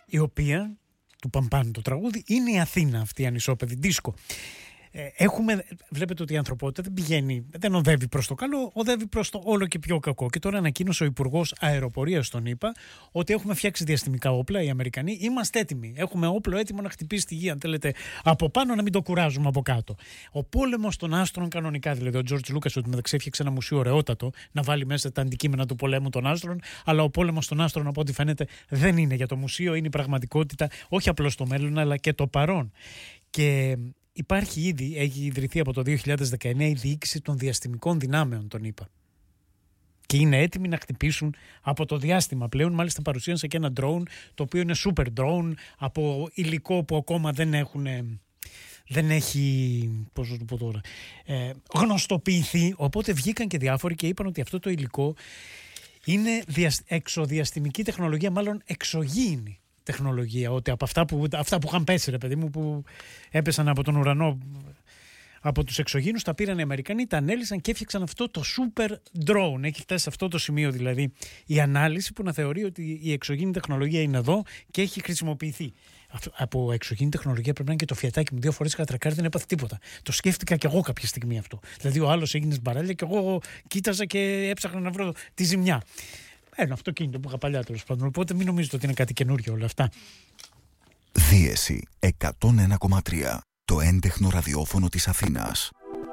η οποία, του Παμπάνου το τραγούδι, είναι η Αθήνα αυτή η ανισόπεδη δίσκο. Βλέπετε ότι η ανθρωπότητα δεν πηγαίνει, δεν οδεύει προς το καλό, οδεύει προς το όλο και πιο κακό. Και τώρα ανακοίνωσε ο Υπουργός Αεροπορίας των ΗΠΑ ότι έχουμε φτιάξει διαστημικά όπλα, οι Αμερικανοί. Είμαστε έτοιμοι. Έχουμε όπλο έτοιμο να χτυπήσει τη γη, αν θέλετε, από πάνω, να μην το κουράζουμε από κάτω. Ο πόλεμος των άστρων, κανονικά, δηλαδή ο Τζορτζ Λούκας, ότι μεταξύ έφτιαξε ένα μουσείο ωραιότατο να βάλει μέσα τα αντικείμενα του πολέμου των άστρων. Αλλά ο πόλεμος των άστρων, από ό,τι φαίνεται, δεν είναι για το μουσείο, είναι η πραγματικότητα, όχι απλώς το μέλλον, αλλά και το παρόν. Και υπάρχει ήδη, έχει ιδρυθεί από το 2019 η διοίκηση των διαστημικών δυνάμεων των ΗΠΑ. Και είναι έτοιμοι να χτυπήσουν από το διάστημα πλέον. Μάλιστα παρουσίασε και ένα drone, το οποίο είναι super drone, από υλικό που ακόμα δεν έχει πώς το πω τώρα, γνωστοποιηθεί. Οπότε βγήκαν και διάφοροι και είπαν ότι αυτό το υλικό είναι εξωδιαστημική τεχνολογία, μάλλον εξωγήινη τεχνολογία, ότι από αυτά που είχαν πέσει, ρε παιδί μου, που έπεσαν από τον ουρανό, από τους εξωγήινους, τα πήραν οι Αμερικανοί, τα ανέλυσαν και έφτιαξαν αυτό το super drone. Έχει φτάσει σε αυτό το σημείο δηλαδή η ανάλυση, που να θεωρεί ότι η εξωγήινη τεχνολογία είναι εδώ και έχει χρησιμοποιηθεί. Από εξωγήινη τεχνολογία πρέπει να είναι και το φιατάκι μου. 2 φορές είχα τρακάρει, δεν έπαθε τίποτα. Το σκέφτηκα κι εγώ κάποια στιγμή αυτό. Δηλαδή ο άλλος έγινε μπαράλια και εγώ κοίταζα και έψαχνα να βρω τη ζημιά. Ένα αυτοκίνητο που είχα παλιά, τέλος πάντων. Οπότε μην νομίζετε ότι είναι κάτι καινούριο όλα αυτά. Δίεση 101,3. Το έντεχνο ραδιόφωνο της Αθήνας.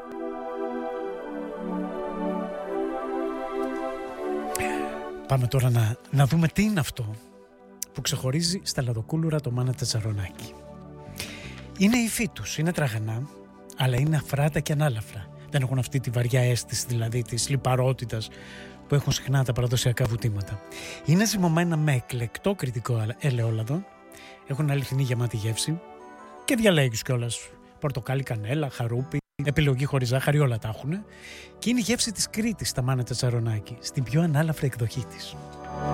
Πάμε τώρα να δούμε τι είναι αυτό που ξεχωρίζει στα λαδοκούλουρα το Μάνα Τετσαρονάκη. Είναι η υφή τους, είναι τραγανά, αλλά είναι αφράτα και ανάλαφρα. Δεν έχουν αυτή τη βαριά αίσθηση, δηλαδή της λιπαρότητας που έχουν συχνά τα παραδοσιακά βουτήματα. Είναι ζυμωμένα με εκλεκτό κριτικό ελαιόλαδο, έχουν αληθινή γεμάτη γεύση και διαλέγεις κιόλας πορτοκάλι, κανέλα, χαρούπι, επιλογή χωρίς ζάχαρη, όλα τα έχουν. Και είναι η γεύση της Κρήτης στα Μάνα Τετσαρονάκη, στην πιο ανάλαφρη εκδοχή της.